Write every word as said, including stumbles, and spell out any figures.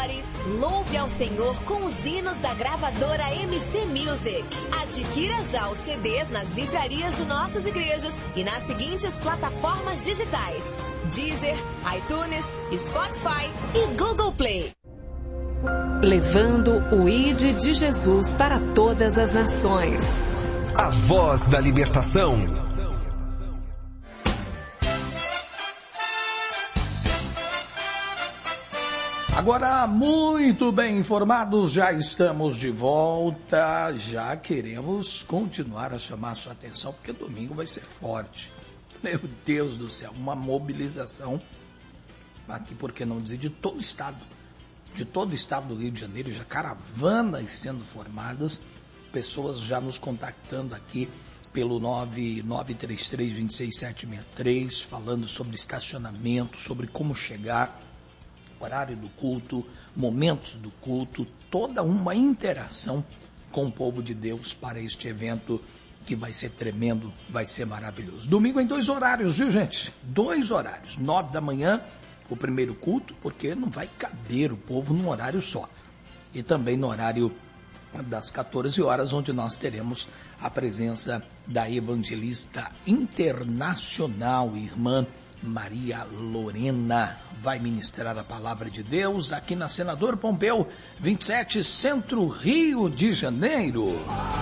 Adore, louve ao Senhor com os hinos da gravadora M C Music. Adquira já os C Ds nas livrarias de nossas igrejas e nas seguintes plataformas digitais: Deezer, iTunes, Spotify e Google Play. Levando o I D de Jesus para todas as nações. A voz da libertação. Agora, muito bem informados, já estamos de volta, já queremos continuar a chamar a sua atenção, porque domingo vai ser forte. Meu Deus do céu, uma mobilização aqui, por que não dizer, de todo o estado, de todo o estado do Rio de Janeiro, já caravanas sendo formadas, pessoas já nos contactando aqui pelo nove nove três três, dois seis sete seis três, falando sobre estacionamento, sobre como chegar, horário do culto, momentos do culto, toda uma interação com o povo de Deus para este evento que vai ser tremendo, vai ser maravilhoso. Domingo em dois horários, viu, gente? Dois horários, nove da manhã, o primeiro culto, porque não vai caber o povo num horário só. E também no horário das quatorze horas, onde nós teremos a presença da evangelista internacional, irmã Maria Lorena, vai ministrar a palavra de Deus aqui na Senador Pompeu vinte e sete, Centro, Rio de Janeiro.